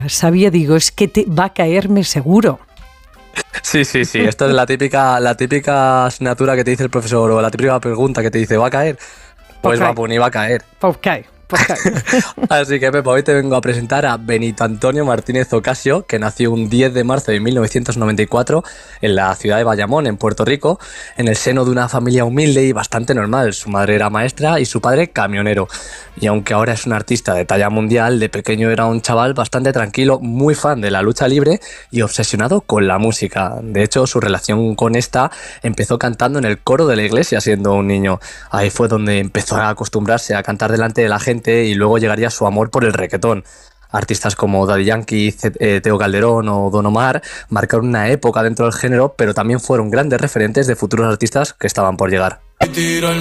Sabía, digo, es que te va a caerme seguro. Sí, sí, sí. Esto es la típica asignatura que te dice el profesor o la típica pregunta que te dice, ¿va a caer? Pues Ok, va, pues ni va a caer. pues cae. Así que, Pepa, hoy te vengo a presentar a Benito Antonio Martínez Ocasio, que nació un 10 de marzo de 1994 en la ciudad de Bayamón, en Puerto Rico, en el seno de una familia humilde y bastante normal. Su madre era maestra y su padre camionero. Y aunque ahora es un artista de talla mundial, de pequeño era un chaval bastante tranquilo, muy fan de la lucha libre y obsesionado con la música. De hecho, su relación con esta empezó cantando en el coro de la iglesia siendo un niño. Ahí fue donde empezó a acostumbrarse a cantar delante de la gente y luego llegaría su amor por el reggaetón. Artistas como Daddy Yankee, Teo Calderón o Don Omar marcaron una época dentro del género, pero también fueron grandes referentes de futuros artistas que estaban por llegar.